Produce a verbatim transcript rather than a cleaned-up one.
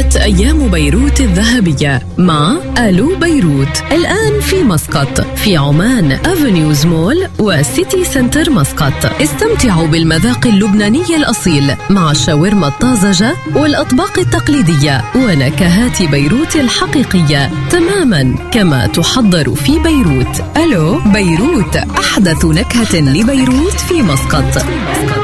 بدأت أيام بيروت الذهبية مع ألو بيروت، الآن في مسقط في عمان أفنيوز مول وسيتي سنتر مسقط. استمتعوا بالمذاق اللبناني الأصيل مع الشاورما الطازجة والأطباق التقليدية ونكهات بيروت الحقيقية تماما كما تحضر في بيروت. ألو بيروت، أحدث نكهة لبيروت في مسقط.